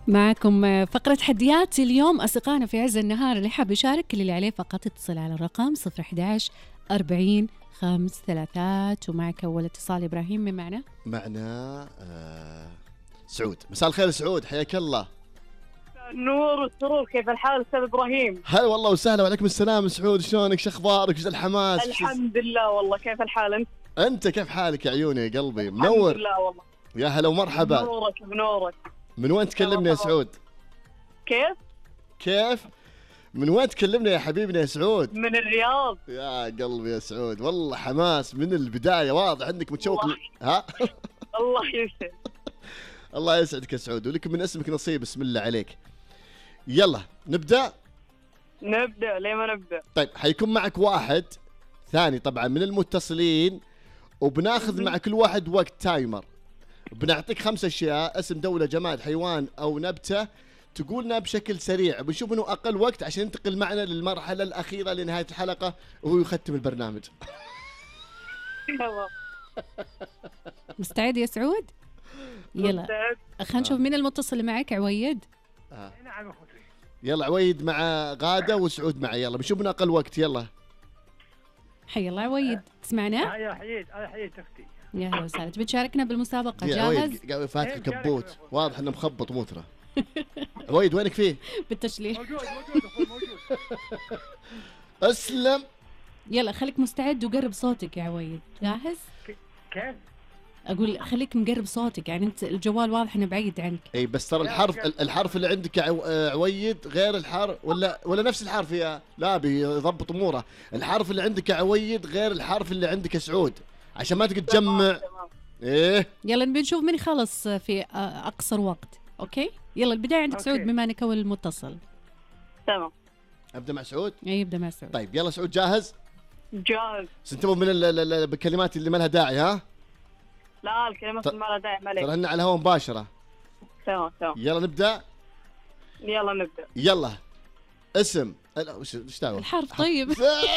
معكم فقرة تحديات اليوم أصدقائنا في عز النهار. اللي حاب يشارك كل اللي عليه فقط اتصل على الرقم 011 40 5 ومعك أول اتصال. إبراهيم من معنا سعود. مساء الخير سعود، حياك الله. نور والسرور، كيف الحال أستاذ إبراهيم؟ هلا والله وسهلا، وعليكم السلام سعود، شلونك؟ شو أخبارك؟ وش الحماس؟ الحمد لله والله. كيف الحال أنت؟ أنت كيف حالك يا عيوني يا قلبي؟ منور. الحمد لله والله. يا هلا ومرحبا. بنورك. من وين تكلمنا يا سعود؟ كيف؟ من وين تكلمنا يا حبيبنا يا سعود؟ من الرياض. يا قلبي يا سعود، والله حماس من البداية، واضح عندك متشوق. ها؟ الله يسعد. الله يسعدك يا سعود، ولك من اسمك نصيب. بسم الله عليك. يلا نبدأ ليه ما نبدأ؟ طيب، حيكون معك واحد ثاني طبعا من المتصلين، وبناخذ مع كل واحد وقت تايمر. بنعطيك 5 أشياء: اسم، دولة، جماد، حيوان أو نبتة، تقولنا بشكل سريع. بنشوف انه اقل وقت عشان ينتقل معنا للمرحلة الأخيرة لنهاية الحلقة وهو يختم البرنامج. يلا. مستعد يا سعود؟ يلا خلينا نشوف مين المتصل اللي معك. عويد. نعم أخوتي. يلا عويد مع غادة وسعود معي. يلا بنشوف من أقل وقت. يلا حي الله عويد، تسمعنا؟ يا حييت أختي. يا هلا وسهلا. تبي تشاركنا بالمسابقة؟ يا جاهز؟ عويد قاعد فاتح كبوت، واضح انه مخبط مو ترى. عويد وينك فيه؟ بالتشليح. موجود. اسلم. يلا خليك مستعد وقرب صوتك يا عويد. جاهز؟ كيف؟ اقول خليك مقرب صوتك، يعني انت الجوال واضح انه بعيد عنك. اي بس ترى الحرف اللي عندك يا عويد غير الحرف، ولا نفس الحرف يا لا بيضبط اموره. الحرف اللي عندك يا عويد غير الحرف اللي عندك يا سعود، عشان ما تقدر تجمع. ايه يلا نبي نشوف من خلص في اقصر وقت. اوكي يلا البدايه عندك. سعود بما انك هو المتصل. تمام. ابدا مع سعود. اي ابدا مع سعود. طيب يلا سعود جاهز؟ جاهز. انتبهوا من الكلمات اللي ما لها داعي. ها لا الكلمات اللي ما لها داعي عليك. ترى هن على الهواء مباشرة. تمام. يلا نبدأ. يلا نبدأ. يلا اسم. لا وش دعوة الحرف. طيب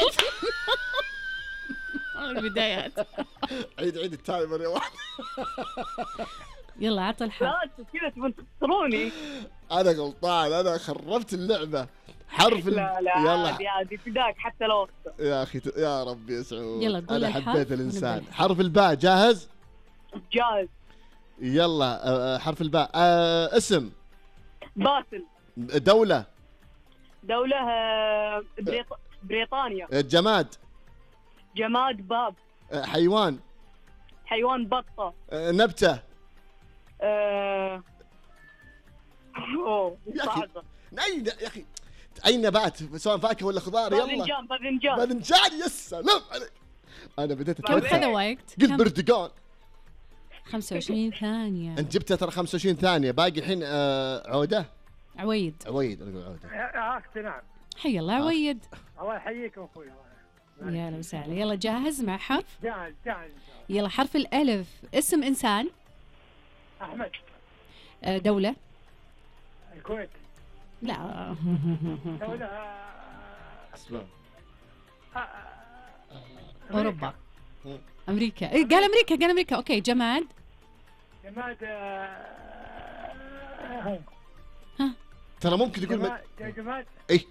البدايات. عيد التايمر يا واحد. يلا عطى الحرف. لا كذا تبون تخسروني. انا غلطان، انا خربت اللعبة. حرف لا يلا عادي فداك حتى لو أخسر. يا اخي يا رب يا سعود. يلا قول انا الحرف. حبيت الانسان. حرف الباء. جاهز؟ جاهز. يلا حرف الباء. اسم. باسل. دولة. بريطانيا. جماد. جماد باب. حيوان. حيوان بطة. نبتة. صعبة. يا اخي اي نبات سواء فاكهه ولا خضار. يلا باذنجان. يا سلام عليك. انا بديت كم خذ وقت؟ قلت برتقال. 25 ثانية. انت جبتها ترى 25 ثانية. باقي الحين عودة. عويد انا اقول عودة. اختي. نعم. حي الله عويد. الله يحييكم اخوي. يا لو سهلا. يلا جاهز مع حرف؟ جاهز. يلا حرف الألف. اسم إنسان. احمد. دولة. الكويت. لا. دولة اسمع. أوروبا. أمريكا. إيه قال أمريكا. أوكي جماد. ها ترى ممكن تقول جماد. ايه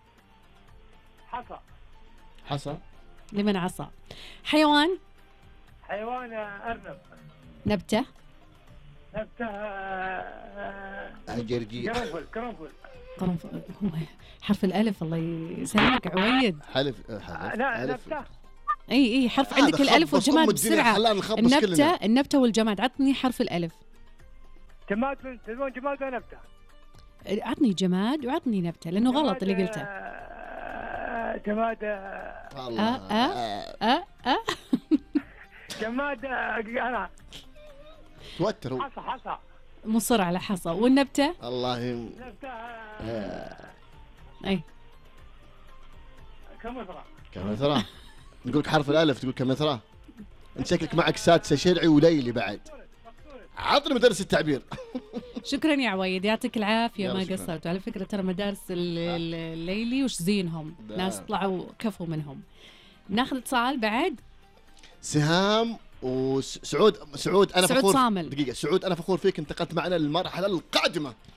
حصى. لمن عصا. حيوان. أرنب. نبتة. جرجير. قرنفل. حرف الألف. الله يسلمك عويد. حلف. لا نبتة. اي حرف عندك الألف والجماد بسرعة. النبتة والجماد. عطني حرف الألف. جماد ونبتة. عطني جماد وعطني نبتة لأنه غلط اللي قلته. جماد. جماد. أنا توتر هو. حصى. مصر على حصى. والنبتة. الله نبتة. اي كمثرى. نقول لك حرف الألف تقول كمثرى. انت شكلك معك سادسة شرعي وليلي بعد. عطني مدرس التعبير. شكرا يا عويد، يعطيك العافية. ما شكراً. قصرت. على فكرة ترى مدارس الليلي وش زينهم. ناس طلعوا كفوا منهم. ناخذ اتصال بعد. سهام وسعود. انا سعود فخور. صامل. دقيقة سعود، انا فخور فيك، انتقلت معنا للمرحلة القادمة.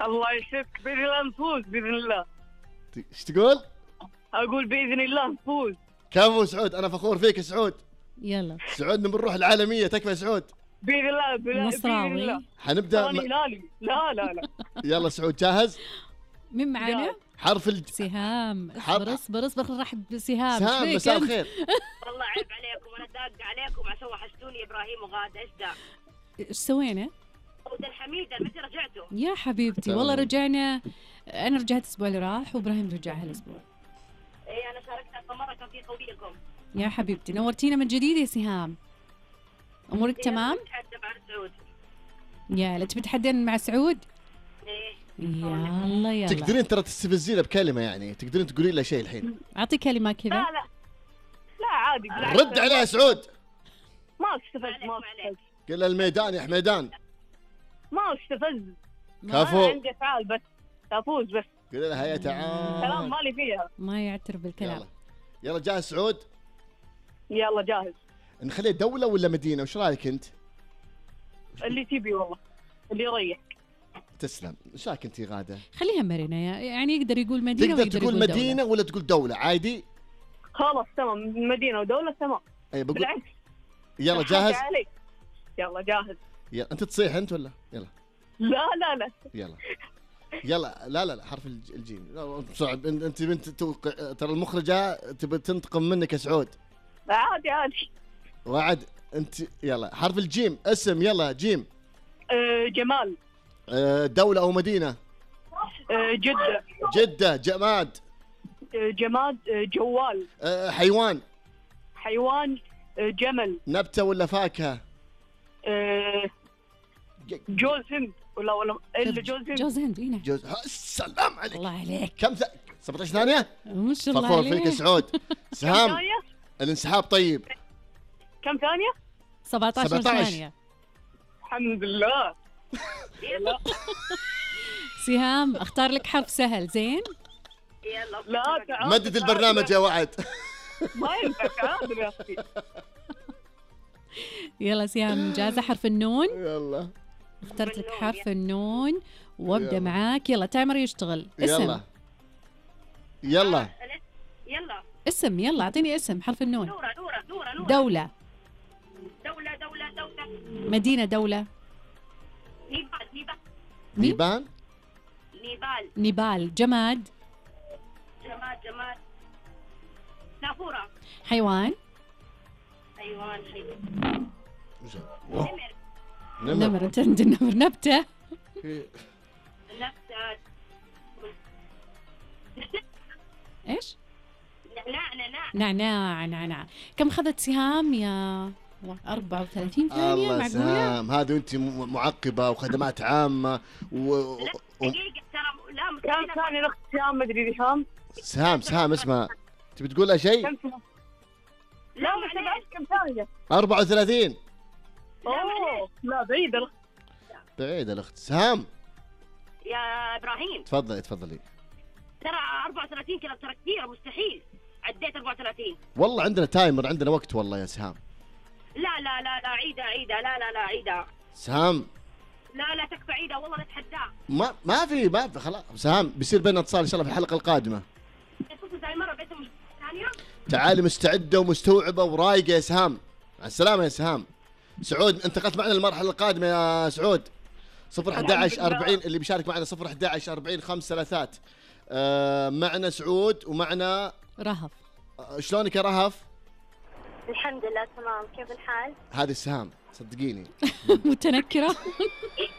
الله يشفك باذن الله نفوز باذن الله. ايش تقول؟ اقول باذن الله نفوز. كفو سعود، انا فخور فيك يا سعود. يلا سعود نبي نروح العالمية، تكفى يا سعود. باذن الله باذن نصراوي. الله. حنبدا أنا هلالي. لا لا لا. يلا سعود جاهز؟ مين معانا؟ جاهز. حرف سهام. حرب. اصبر نرحب بسهام. سهام، إيش مساء فيك أنت؟ الخير. والله عيب عليكم، انا داق عليكم عشان وحشتوني ابراهيم وغاده. ايش ده؟ ايش سوينا؟ ود الحميد متى رجعتوا؟ يا حبيبتي تمام. والله رجعنا. انا رجعت الاسبوع اللي راح وابراهيم رجع هالاسبوع. ايه انا شاركت مره كان في قويكم. يا حبيبتي نورتينا من جديد يا سهام. امورك تمام؟ نتحدى مع سعود. يا تبي تحدين مع سعود؟ ايه يلا يلا تقدرين ترى تستفزينه بكلمة، يعني تقدرين تقولي له شيء الحين. اعطي كلمه كذا. لا لا لا عادي بالعكس. رد عليه يا سعود. ما استفز ما استفز قل له الميدان يا حميدان. ما استفز. كفو. أنا عندي افعال بس تفوز بس. قل لها يا كلام تعال. مالي فيها. ما يعترف بالكلام. يلا يلا جاهز سعود؟ يلا جاهز. نخليه دولة ولا مدينة؟ وش رايك انت؟ اللي تبي والله اللي يريح. تسلم. ايش رايك انت غادة؟ خليها مرنه يعني يقدر يقول مدينه تقدر ويقدر تقول يقول مدينة دولة. ولا تقول دولة عادي؟ خلاص تمام، مدينة ودولة تمام. اي بقول. بالعكس. يلا حاجة جاهز؟ عليك. يلا جاهز. يلا انت تصيح انت ولا؟ يلا لا لا لا. يلا يلا. لا حرف الجيم. لا، صعب. انت بنت توقع. ترى المخرجة تبي تنتقم منك يا سعود. عادي عادي. وعد انت. يلا حرف الجيم. اسم. يلا جيم. جمال. دولة او مدينة. جدة. جدة. جماد. جماد. جوال. حيوان. حيوان. جمل. نبتة ولا فاكهة؟ جوز هند ولا الا جوز هند. جوز هند هنا. جوز. السلام عليك. الله عليك. كم 17 ثانية؟ ما شاء الله فخور عليك. فيك يا سعود. كم سهام. ثانية؟ الانسحاب طيب. كم ثانية؟ 17 17. ثانيه. الحمد لله. يلا سهام اختار لك حرف سهل زين. يلا لا تعال. مدد البرنامج يا وعد. ما ينفع تعال يا اختي. يلا سهام جاهزه؟ حرف النون. يلا اخترت لك النون، حرف النون وابدا يلا. معاك. يلا تايمر يشتغل. اسم. يلا يلا. يلا اسم. يلا اعطيني اسم حرف النون. نورة دولة. دولة مدينة. دولة. نيبان. نيبال. نيبال. جماد. جماد نافورة. حيوان. حيوان نمر. نمر. انت عند النمر. نبتة. نبتة. ايش؟ نعناع. نعناع. كم خذت سهام يا 34 ثانية؟ الله معقولة؟ سهام، هذه انت معقبة وخدمات عامة دقيقة ترى لا كم ثانية الاخت سهام؟ ما ادري ذي سهام اسمها. تبي تقول لها شيء؟ كم ثانية؟ لا ما سمعت كم ثانية. 34. اوه لا بعيدة الاخت. بعيدة الاخت سهام. يا ابراهيم تفضلي. ترى 34 كذا ترى كثير، مستحيل عديت 34. والله عندنا تايمر، عندنا وقت والله يا سهام. لا عيدة لا عيدة. سهام لا تكفى عيدة والله نتحداه. ما في خلاص. سهام بيصير بيننا اتصال ان شاء الله في الحلقة القادمة. تفوتوا زي مرة بيتم ثانية. تعالي مستعدة ومستوعبة ورايقة يا سهام. مع السلامة يا سهام. سعود انتقلت معنا المرحلة القادمة يا سعود. 011 40 اللي بيشارك معنا 011 40 5 ثلاثات. معنا سعود ومعنا رهف. شلونك يا رهف؟ الحمد لله تمام. كيف الحال؟ هذه سهام صدقيني. متنكرة.